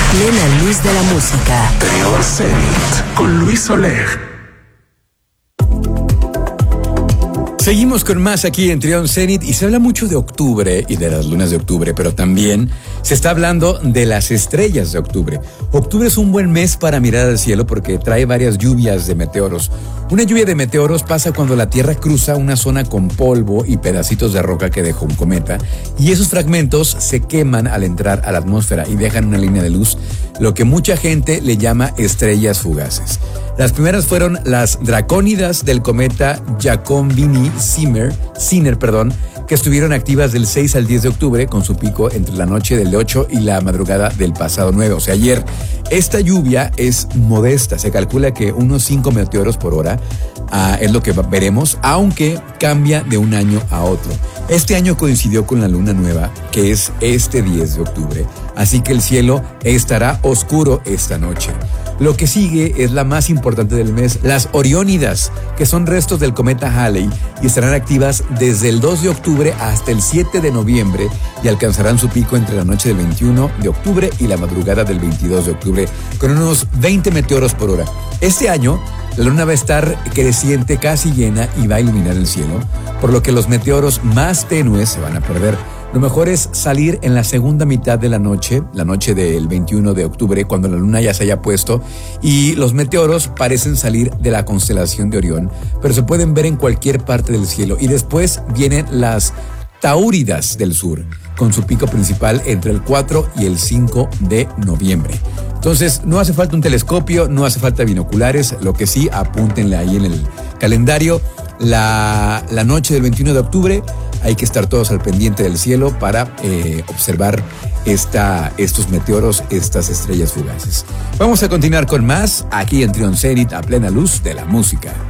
plena luz de la música. Trión Zenit con Luis Soler. Seguimos con más aquí en Trión Zenit y se habla mucho de octubre y de las lunas de octubre, pero también se está hablando de las estrellas de octubre. Octubre es un buen mes para mirar al cielo porque trae varias lluvias de meteoros. Una lluvia de meteoros pasa cuando la Tierra cruza una zona con polvo y pedacitos de roca que dejó un cometa, y esos fragmentos se queman al entrar a la atmósfera y dejan una línea de luz, lo que mucha gente le llama estrellas fugaces. Las primeras fueron las dracónidas del cometa Giacobini-Zinner, que estuvieron activas del 6 al 10 de octubre con su pico entre la noche del 8 y la madrugada del pasado 9, o sea, ayer. Esta lluvia es modesta, se calcula que unos 5 meteoros por hora es lo que veremos, aunque cambia de un año a otro. Este año coincidió con la luna nueva, que es este 10 de octubre, así que el cielo estará oscuro esta noche. Lo que sigue es la más importante del mes, las Oriónidas, que son restos del cometa Halley y estarán activas desde el 2 de octubre hasta el 7 de noviembre y alcanzarán su pico entre la noche del 21 de octubre y la madrugada del 22 de octubre con unos 20 meteoros por hora. Este año, la luna va a estar creciente, casi llena, y va a iluminar el cielo, por lo que los meteoros más tenues se van a perder. Lo mejor es salir en la segunda mitad de la noche del 21 de octubre, cuando la luna ya se haya puesto y los meteoros parecen salir de la constelación de Orión, pero se pueden ver en cualquier parte del cielo. Y después vienen las Taúridas del sur, con su pico principal entre el 4 y el 5 de noviembre. Entonces, no hace falta un telescopio, no hace falta binoculares, lo que sí, apúntenle ahí en el calendario. La noche del 21 de octubre hay que estar todos al pendiente del cielo para observar estos meteoros, estas estrellas fugaces. Vamos a continuar con más aquí en Trión Zenit a plena luz de la música.